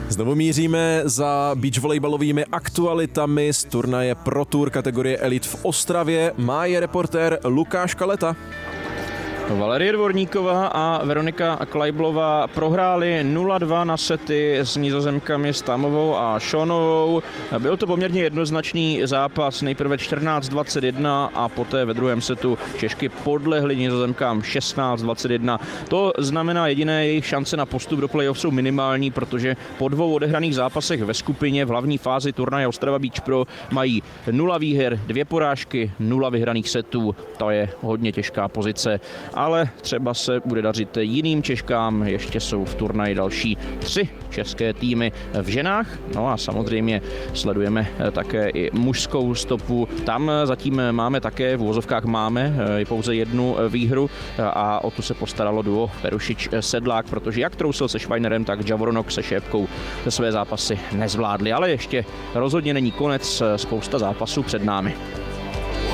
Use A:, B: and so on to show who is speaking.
A: Znovu míříme za beachvolejbalovými aktualitami z turnaje Pro Tour kategorie Elite v Ostravě. Má je reportér Lukáš Kaleta.
B: Valerie Dvorníková a Veronika Kleiblová prohrály 0-2 na sety s Nizozemkami Stamovou a Šonovou. Byl to poměrně jednoznačný zápas, nejprve 14-21 a poté ve druhém setu Češky podlehly Nizozemkám 16-21. To znamená, jediné jejich šance na postup do playoff jsou minimální, protože po 2 odehraných zápasech ve skupině v hlavní fázi turnaje Ostrava Beach Pro mají 0 výher, 2 porážky, 0 vyhraných setů. To je hodně těžká pozice. Ale třeba se bude dařit jiným Češkám, ještě jsou v turnaji další 3 české týmy v ženách. No a samozřejmě sledujeme také i mužskou stopu. Tam zatím máme také, v uvozovkách máme pouze 1 výhru a o tu se postaralo duo Perušič-Sedlák, protože jak trousil se Švajnerem, tak Javoronok se Šépkou své zápasy nezvládli. Ale ještě rozhodně není konec, spousta zápasů před námi.